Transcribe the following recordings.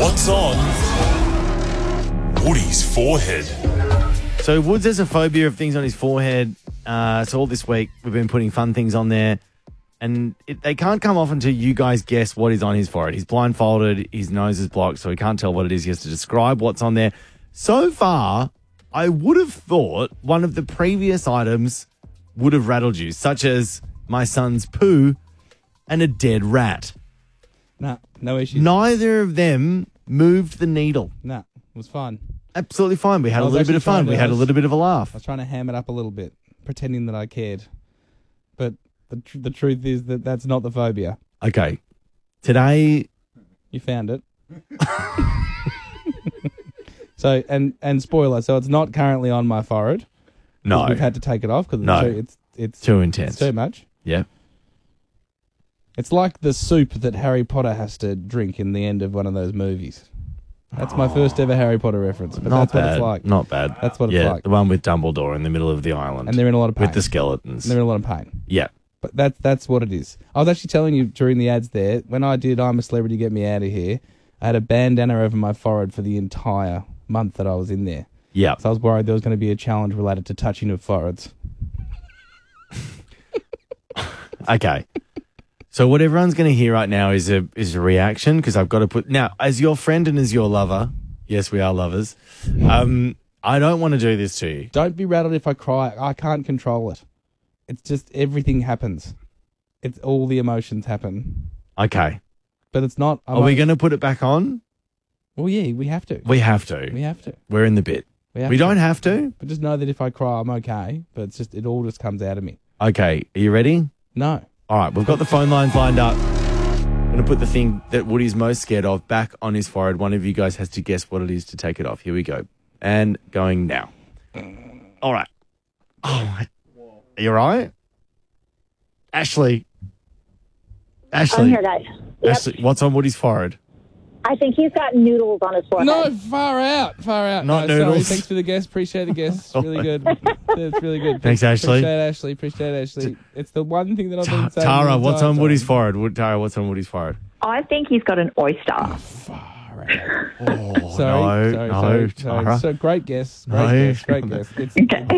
What's on Woody's forehead? So Woods has a phobia of things on his forehead. So all this week we've been putting fun things on there. And they can't come off until you guys guess what is on his forehead. He's blindfolded, his nose is blocked, so he can't tell what it is. He has to describe what's on there. So far, I would have thought one of the previous items would have rattled you, such as my son's poo and a dead rat. Nah, no issues. Neither of them moved the needle. Nah, it was fun. Absolutely fine. We had a little bit of fun. We had a little bit of a laugh. I was trying to ham it up a little bit, pretending that I cared. But the truth is that that's not the phobia. Okay. Today... You found it. So, and spoiler, so it's not currently on my forehead. No. We've had to take it off because it's too intense. It's too much. Yeah. It's like the soup that Harry Potter has to drink in the end of one of those movies. That's my first ever Harry Potter reference. But Not that's bad. what it's like. Not bad. That's what it's like. The one with Dumbledore in the middle of the island. And they're in a lot of pain. With the skeletons. And they're in a lot of pain. Yeah. But that's what it is. I was actually telling you during the ads there, when I did I'm a Celebrity, Get Me Out of Here, I had a bandana over my forehead for the entire month that I was in there. Yeah. So I was worried there was going to be a challenge related to touching of foreheads. Okay. So what everyone's going to hear right now is a reaction because I've got to put... Now, as your friend and as your lover, yes, we are lovers, I don't want to do this to you. Don't be rattled if I cry. I can't control it. It's just everything happens. It's all the emotions happen. Okay. But it's not... Are we going to put it back on? Well, yeah, we have to. We have to. We have to. We're in the bit. We don't have to? But just know that if I cry, I'm okay. But it's just, it all just comes out of me. Okay. Are you ready? No. All right. We've got the phone lines lined up. I'm going to put the thing that Woody's most scared of back on his forehead. One of you guys has to guess what it is to take it off. Here we go. And going now. All right. Oh, are you all right? Ashley. I'm here, guys. Yep. Ashley, what's on Woody's forehead? I think he's got noodles on his forehead. No, far out. Not no, noodles. Sorry. Thanks for the guess. Appreciate the guess. Really good. It's really good. Thanks, Ashley. Appreciate Ashley. It's the one thing that I've been saying. Tara, what's on Woody's forehead? Tara, what's on Woody's forehead? I think he's got an oyster. Far out. Oh, Sorry. Tara. So great guess. Great guess. It's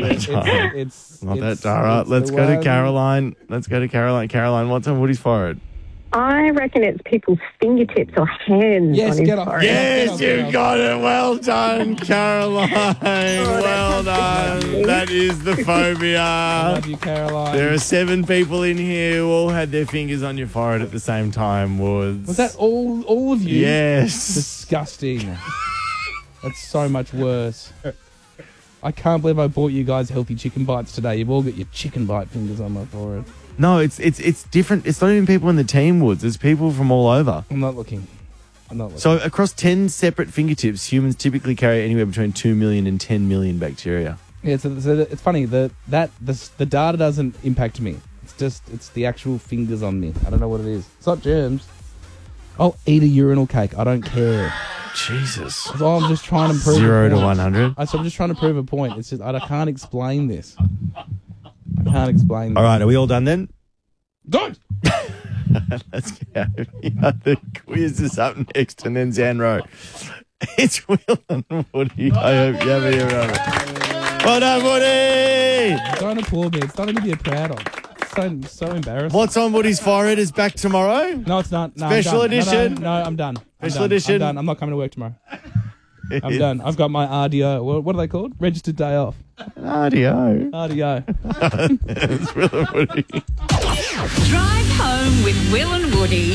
not that, Tara. Let's go to Caroline. Caroline, what's on Woody's forehead? I reckon it's people's fingertips or hands Yes, on his get off. forehead. Yes, you got it. Well done, Caroline. Well done. That is the phobia. Love you, Caroline. There are 7 people in here who all had their fingers on your forehead at the same time, Woods. Was that all of you? Yes. Disgusting. That's so much worse. I can't believe I bought you guys healthy chicken bites today. You've all got your chicken bite fingers on my forehead. No, it's different. It's not even people in the team, Woods. It's people from all over. I'm not looking. So across 10 separate fingertips, humans typically carry anywhere between 2 million and 10 million bacteria. Yeah, so it's funny the data doesn't impact me. It's the actual fingers on me. I don't know what it is. It's not germs. I'll eat a urinal cake. I don't care. Jesus. So I'm just trying to prove 0 to 100. So I'm just trying to prove a point. It's just I can't explain this. I can't explain this. All right, are we all done then? Don't. Let's go. The quiz is up next, and then Zanro. It's Will and Woody. I hope you have a rubber. Well done, Woody. Don't applaud me. It's nothing to be proud of. It's so embarrassing. What's on Woody's forehead is back tomorrow? No, it's not. No, Special I'm done. edition? No, I'm done. Special edition? I'm done. I'm not coming to work tomorrow. I'm done. I've got my RDO. What are they called? Registered day off. RDO. RDO. It's Will and Woody. Drive home with Will and Woody.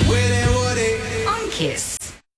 On Kiss.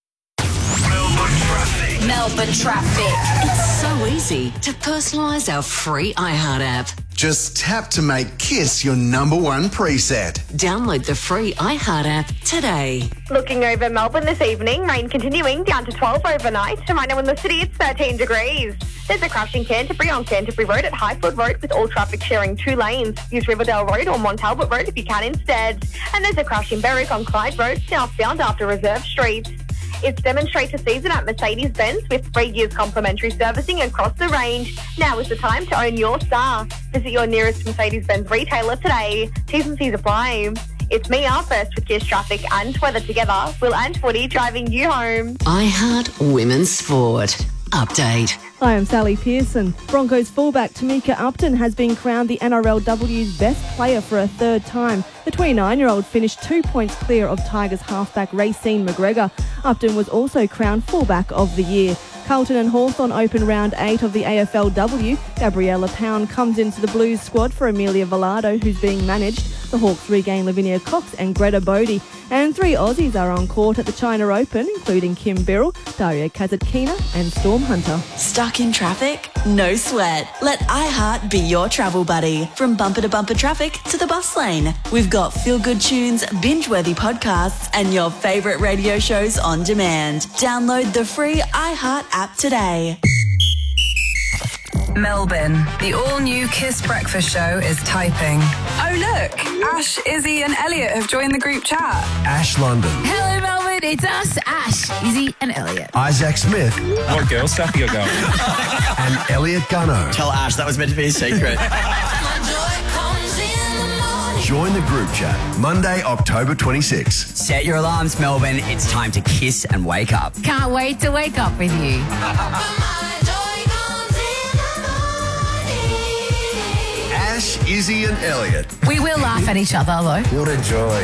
Melbourne traffic. It's so easy to personalise our free iHeart app. Just tap to make Kiss your #1 preset. Download the free iHeart app today. Looking over Melbourne this evening, rain continuing down to 12 overnight. Right now in the city, it's 13 degrees. There's a crash in Canterbury on Canterbury Road at Highfield Road with all traffic sharing 2 lanes. Use Riverdale Road or Montalbot Road if you can instead. And there's a crash in Berwick on Clyde Road, southbound after Reserve Street. It's demonstrator season at Mercedes-Benz with 3 years complimentary servicing across the range. Now is the time to own your star. Visit your nearest Mercedes-Benz retailer today. T's and C's apply. It's Mia, first with Kiss traffic and weather together. Will and Footy driving you home. iHeart Women's Sport. Update. Hi, I'm Sally Pearson. Broncos fullback Tamika Upton has been crowned the NRLW's best player for a third time. The 29-year-old finished 2 points clear of Tigers halfback Racine McGregor. Upton was also crowned fullback of the year. Carlton and Hawthorn open round 8 of the AFLW. Gabriella Pound comes into the Blues squad for Amelia Velado, who's being managed. The Hawks regain Lavinia Cox and Greta Bodie. And 3 Aussies are on court at the China Open, including Kim Birrell, Daria Kazatkina and Storm Hunter. Stuck in traffic? No sweat. Let iHeart be your travel buddy. From bumper-to-bumper traffic to the bus lane. We've got feel-good tunes, binge-worthy podcasts and your favourite radio shows on demand. Download the free iHeart app today. Melbourne, the all-new Kiss Breakfast Show is typing. Oh, look, Ash, Izzy and Elliot have joined the group chat. Ash London. Hello, Melbourne. It's us, Ash, Izzy and Elliot. Isaac Smith. What girl stuff you got going? And Elliot Gunno. Tell Ash that was meant to be a secret. Join the group chat Monday, October 26. Set your alarms, Melbourne. It's time to kiss and wake up. Can't wait to wake up with you. Ash, Izzy and Elliot. We will laugh at each other, though. What a joy.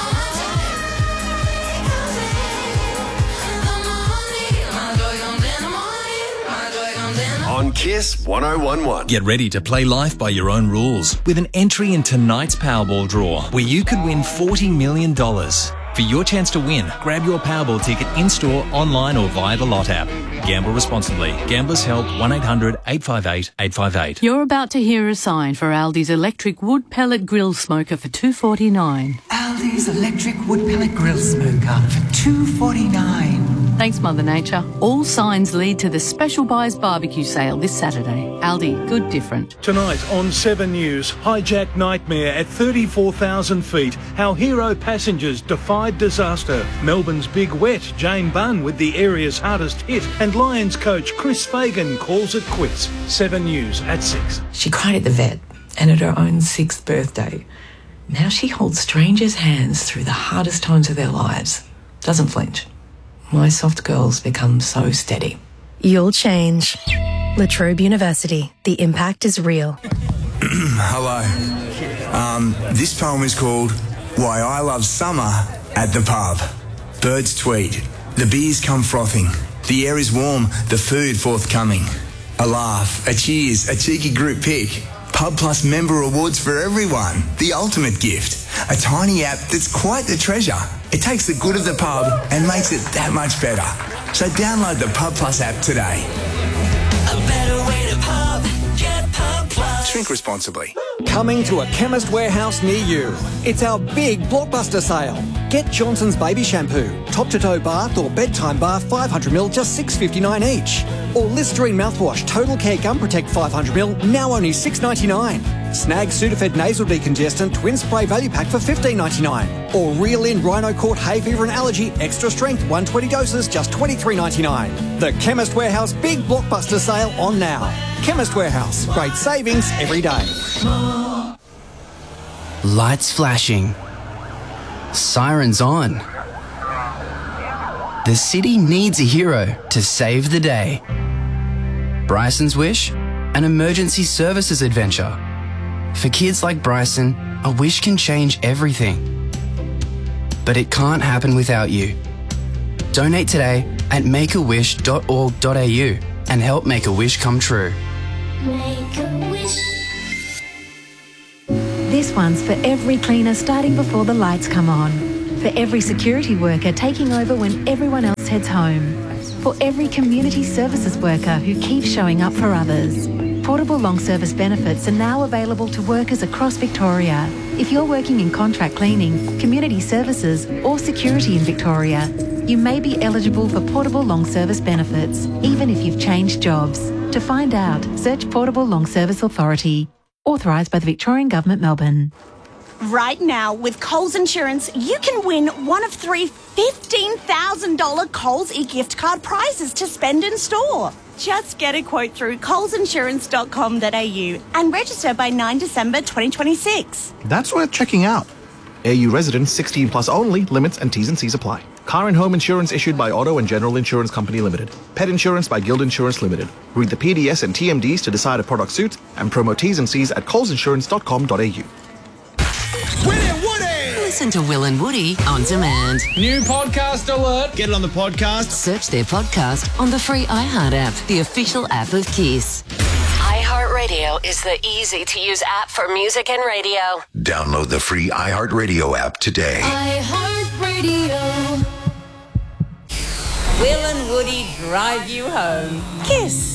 On Kiss 1011. Get ready to play life by your own rules with an entry in tonight's Powerball draw, where you could win $40 million. For your chance to win, grab your Powerball ticket in-store, online or via the Lot app. Gamble responsibly. Gamblers Help 1-800-858-858. You're about to hear a sign for Aldi's electric wood pellet grill smoker for $2.49. Aldi's electric wood pellet grill smoker for $2.49. Thanks, Mother Nature. All signs lead to the Special Buys barbecue sale this Saturday. Aldi, good different. Tonight on 7 News, hijack nightmare at 34,000 feet. How hero passengers defied disaster. Melbourne's big wet, Jane Bunn with the area's hardest hit. And Lions coach Chris Fagan calls it quits. 7 News at 6. She cried at the vet and at her own 6th birthday. Now she holds strangers' hands through the hardest times of their lives. Doesn't flinch. My soft girls become so steady. You'll change. La Trobe University. The impact is real. Hello. This poem is called Why I Love Summer at the Pub. Birds tweet. The beers come frothing. The air is warm. The food forthcoming. A laugh, a cheers, a cheeky group pic. Pub Plus member rewards for everyone. The ultimate gift. A tiny app that's quite the treasure. It takes the good of the pub and makes it that much better. So download the Pub Plus app today. A better way to pub. Get Pub Plus. Drink responsibly. Coming to a Chemist Warehouse near you. It's our big blockbuster sale. Get Johnson's Baby Shampoo, top-to-toe bath or bedtime bath 500ml, just $6.59 each. Or Listerine mouthwash, Total Care Gum Protect 500ml, now only $6.99. Snag Sudafed Nasal Decongestant Twin Spray Value Pack for $15.99. Or Reel In Rhino Court Hay Fever and Allergy Extra Strength 120 doses, just $23.99. The Chemist Warehouse Big Blockbuster Sale on now. Chemist Warehouse, great savings every day. Lights flashing. Sirens on. The city needs a hero to save the day. Bryson's Wish, an emergency services adventure. For kids like Bryson, a wish can change everything. But it can't happen without you. Donate today at makeawish.org.au and help make a wish come true. Make a wish. This one's for every cleaner starting before the lights come on. For every security worker taking over when everyone else heads home. For every community services worker who keeps showing up for others. Portable long service benefits are now available to workers across Victoria. If you're working in contract cleaning, community services or security in Victoria, you may be eligible for portable long service benefits, even if you've changed jobs. To find out, search Portable Long Service Authority. Authorised by the Victorian Government, Melbourne. Right now, with Coles Insurance, you can win one of 3 $15,000 Coles e-gift card prizes to spend in store. Just get a quote through colesinsurance.com.au and register by 9 December 2026. That's worth checking out. AU residents 16 plus only. Limits and T's and C's apply. Car and home insurance issued by Auto and General Insurance Company Limited. Pet insurance by Guild Insurance Limited. Read the PDS and TMDs to decide a product suits and promo T's and C's at colesinsurance.com.au. Listen to Will and Woody on demand. New podcast alert. Get it on the podcast. Search their podcast on the free iHeart app, the official app of Kiss. iHeartRadio is the easy-to-use app for music and radio. Download the free iHeartRadio app today. iHeartRadio. Will and Woody drive you home. Kiss.